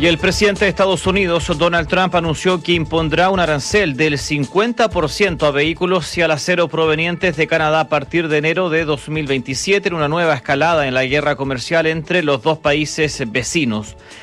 Y el presidente de Estados Unidos, Donald Trump, anunció que impondrá un arancel del 50% a vehículos y al acero provenientes de Canadá a partir de enero de 2027, en una nueva escalada en la guerra comercial entre los dos países vecinos.